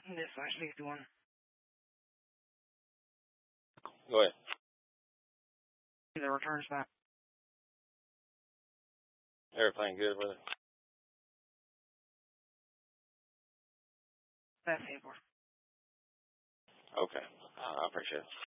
Dispatch 61. Go ahead. The return spot. Everything good, brother? That's 84. Okay. I appreciate it.